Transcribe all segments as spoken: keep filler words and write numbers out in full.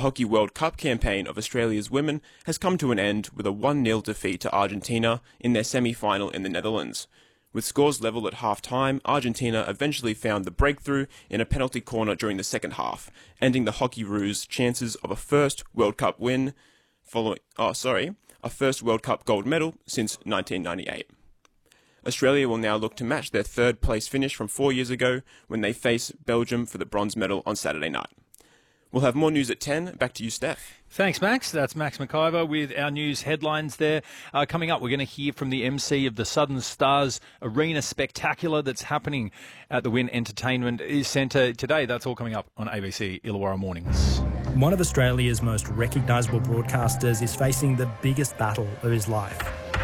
Hockey World Cup campaign of Australia's women has come to an end with a one nil defeat to Argentina in their semi-final in the Netherlands. With scores level at half-time, Argentina eventually found the breakthrough in a penalty corner during the second half, ending the Hockeyroos' chances of a first World Cup win, following, oh sorry, a first World Cup gold medal since nineteen ninety-eight. Australia will now look to match their third place finish from four years ago when they face Belgium for the bronze medal on Saturday night. We'll have more news at ten. Back to you, Steph. Thanks, Max. That's Max McIver with our news headlines there. Uh, coming up, we're going to hear from the M C of the Southern Stars Arena Spectacular that's happening at the Wynn Entertainment Centre today. That's all coming up on A B C Illawarra Mornings. One of Australia's most recognisable broadcasters is facing the biggest battle of his life.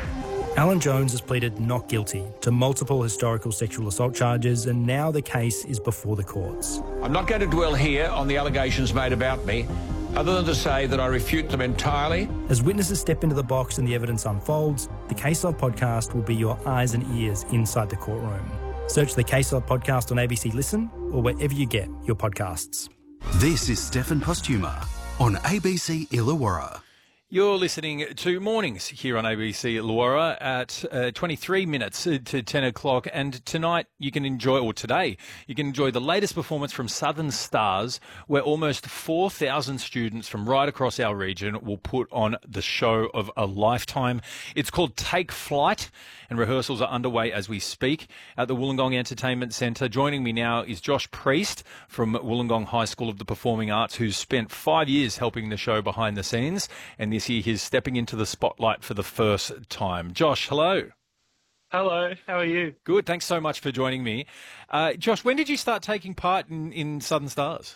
Alan Jones has pleaded not guilty to multiple historical sexual assault charges, and now the case is before the courts. I'm not going to dwell here on the allegations made about me, other than to say that I refute them entirely. As witnesses step into the box and the evidence unfolds, the Case Log podcast will be your eyes and ears inside the courtroom. Search the Case Log podcast on A B C Listen or wherever you get your podcasts. This is Stefan Postuma on A B C Illawarra. You're listening to Mornings here on A B C Illawarra at uh, twenty-three minutes to ten o'clock. And tonight you can enjoy, or today, you can enjoy the latest performance from Southern Stars, where almost four thousand students from right across our region will put on the show of a lifetime. It's called Take Flight, and rehearsals are underway as we speak at the Wollongong Entertainment Centre. Joining me now is Josh Priest from Wollongong High School of the Performing Arts, who's spent five years helping the show behind the scenes, and this year he's stepping into the spotlight for the first time. Josh, hello. Hello, how are you? Good, thanks so much for joining me. Uh, Josh, when did you start taking part in, in Southern Stars?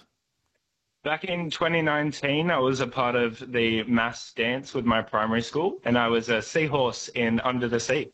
Back in twenty nineteen, I was a part of the mass dance with my primary school, and I was a seahorse in Under the Sea.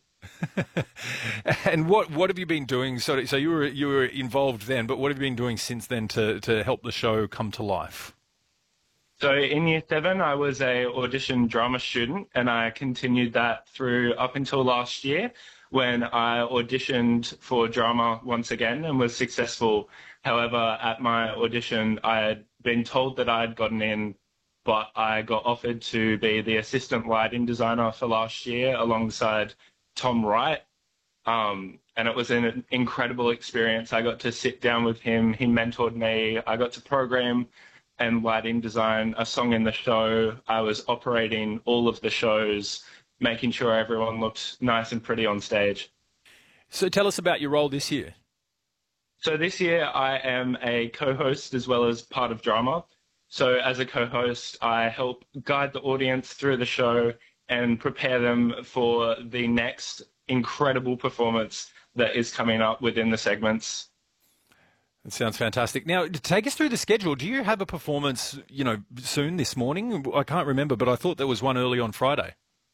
And what what have you been doing? So, so you were you were involved then, but what have you been doing since then to, to help the show come to life? So in year seven, I was a audition drama student, and I continued that through up until last year when I auditioned for drama once again and was successful. However, at my audition, I had been told that I had gotten in, but I got offered to be the assistant lighting designer for last year alongside Tom Wright. Um, and it was an incredible experience. I got to sit down with him. He mentored me. I got to program and lighting design a song in the show. I was operating all of the shows, making sure everyone looked nice and pretty on stage. So tell us about your role this year. So this year I am a co-host as well as part of drama. So as a co-host, I help guide the audience through the show and prepare them for the next incredible performance that is coming up within the segments. That sounds fantastic. Now, take us through the schedule. Do you have a performance, you know, soon this morning? I can't remember, but I thought there was one early on Friday.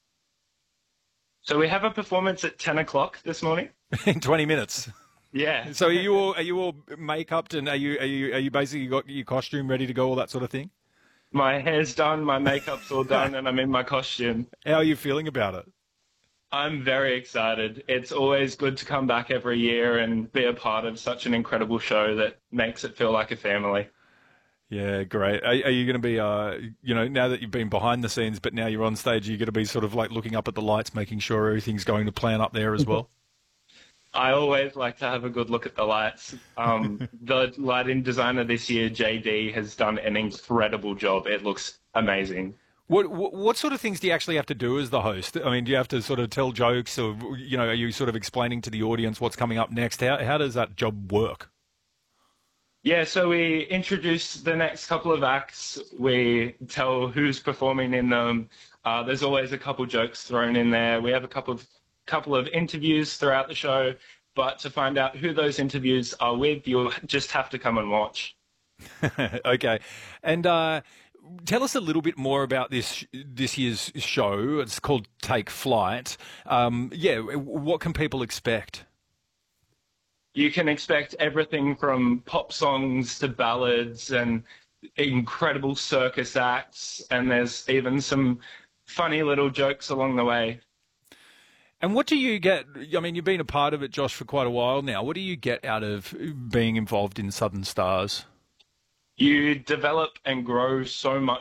So we have a performance at ten o'clock this morning. In twenty minutes. Yeah. So are you all are you all make-upped, and are you are you are you basically got your costume ready to go, all that sort of thing? My hair's done, my makeup's all done, and I'm in my costume. How are you feeling about it? I'm very excited. It's always good to come back every year and be a part of such an incredible show that makes it feel like a family. Yeah, great. Are, are you going to be, uh, you know, now that you've been behind the scenes, but now you're on stage, are you going to be sort of like looking up at the lights, making sure everything's going to plan up there as well? I always like to have a good look at the lights. Um, the lighting designer this year, J D, has done an incredible job. It looks amazing. What, what what sort of things do you actually have to do as the host? I mean, do you have to sort of tell jokes, or, you know, are you sort of explaining to the audience what's coming up next? How how does that job work? Yeah, so we introduce the next couple of acts. We tell who's performing in them. Uh, there's always a couple jokes thrown in there. We have a couple of couple of interviews throughout the show, but to find out who those interviews are with, you'll just have to come and watch. Okay, and uh, tell us a little bit more about this this year's show. It's called Take Flight. Um, yeah, what can people expect? You can expect everything from pop songs to ballads and incredible circus acts, and there's even some funny little jokes along the way. And what do you get? I mean, you've been a part of it, Josh, for quite a while now. What do you get out of being involved in Southern Stars? You develop and grow so much